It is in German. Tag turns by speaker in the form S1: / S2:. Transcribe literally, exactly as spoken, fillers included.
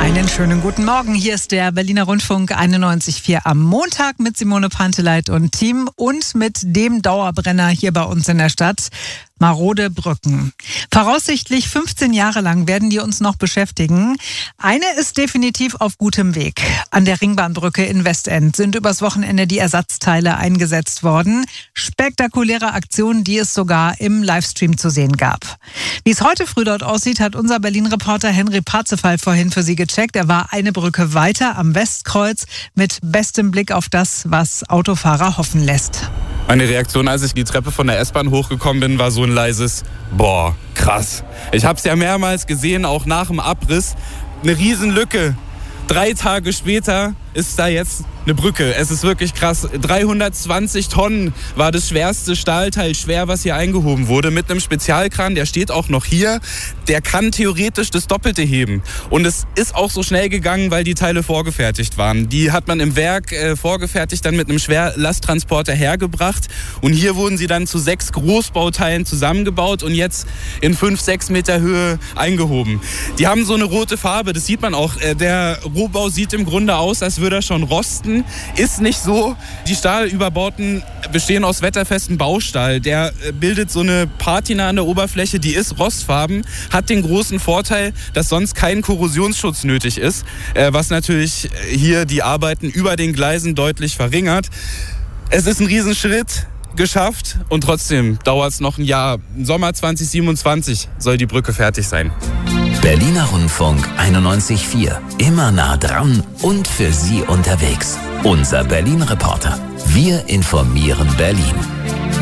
S1: Einen schönen guten Morgen. Hier ist der Berliner Rundfunk einundneunzig Komma vier am Montag mit Simone Panteleit und Team und mit dem Dauerbrenner hier bei uns in der Stadt. Marode Brücken. Voraussichtlich fünfzehn Jahre lang werden die uns noch beschäftigen. Eine ist definitiv auf gutem Weg. An der Ringbahnbrücke in Westend sind übers Wochenende die Ersatzteile eingesetzt worden. Spektakuläre Aktion, die es sogar im Livestream zu sehen gab. Wie es heute früh dort aussieht, hat unser Berlin-Reporter Henry Parzefall vorhin für Sie gecheckt. Er war eine Brücke weiter am Westkreuz mit bestem Blick auf das, was Autofahrer hoffen lässt.
S2: Meine Reaktion, als ich die Treppe von der S-Bahn hochgekommen bin, war so ein leises Boah, krass. Ich habe es ja mehrmals gesehen, auch nach dem Abriss. Eine Riesenlücke. Drei Tage später ist da jetzt eine Brücke. Es ist wirklich krass. dreihundertzwanzig Tonnen war das schwerste Stahlteil schwer, was hier eingehoben wurde. Mit einem Spezialkran, der steht auch noch hier. Der kann theoretisch das Doppelte heben. Und es ist auch so schnell gegangen, weil die Teile vorgefertigt waren. Die hat man im Werk äh, vorgefertigt, dann mit einem Schwerlasttransporter hergebracht. Und hier wurden sie dann zu sechs Großbauteilen zusammengebaut und jetzt in fünf, sechs Meter Höhe eingehoben. Die haben so eine rote Farbe, das sieht man auch. Äh, der Rohbau sieht im Grunde aus, als würde er schon rosten. Ist nicht so. Die Stahlüberbauten bestehen aus wetterfestem Baustahl. Der bildet so eine Patina an der Oberfläche, die ist rostfarben, hat den großen Vorteil, dass sonst kein Korrosionsschutz nötig ist, was natürlich hier die Arbeiten über den Gleisen deutlich verringert. Es ist ein Riesenschritt geschafft und trotzdem dauert es noch ein Jahr. Im Sommer zwanzig siebenundzwanzig soll die Brücke fertig sein.
S3: Berliner Rundfunk einundneunzig Komma vier. Immer nah dran und für Sie unterwegs. Unser Berlin-Reporter. Wir informieren Berlin.